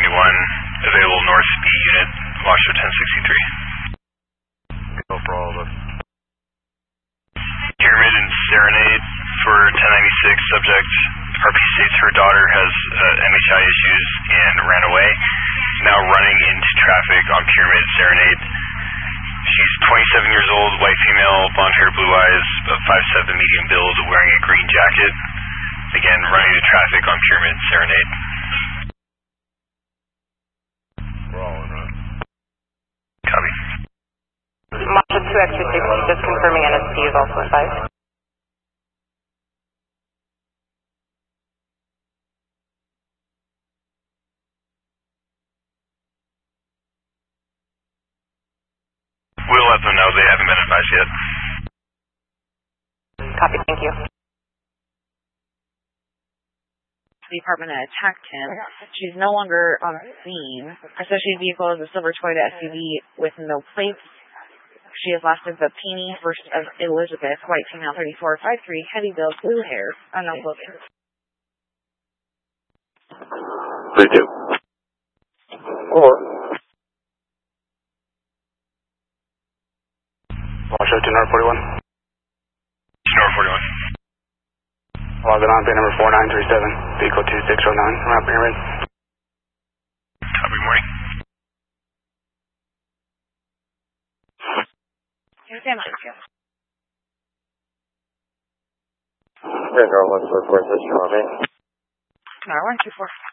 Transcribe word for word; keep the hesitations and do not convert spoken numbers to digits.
seventy-one, available North B unit, Washoe ten sixty-three. Go for all of us. Pyramid and Serenade for ten ninety-six, subject R P states her daughter has uh, M H I issues and ran away, now running into traffic on Pyramid and Serenade. She's twenty-seven years old, white female, blonde hair, blue eyes, five seven, medium build, wearing a green jacket. Again, running into traffic on Pyramid and Serenade. We're all in run. Copy. Masha two X two six, just confirming N S P is also advised. We'll let them know, they haven't been advised yet. Copy, thank you. The department attacked him. She's no longer on scene. Her associated vehicle is a silver Toyota S U V with no plates. She has last of the Peony, first of Elizabeth, white female, thirty-four five three, heavy build, blue hair, unknown clothing. three two. Four. Washoe to North forty-one. North forty-one. Logging on, pin number four nine three seven, vehicle two six zero nine, around Pyramid. Copy, morning. Here's the ambulance. Red Girl one four four six, you want me? No, one two four.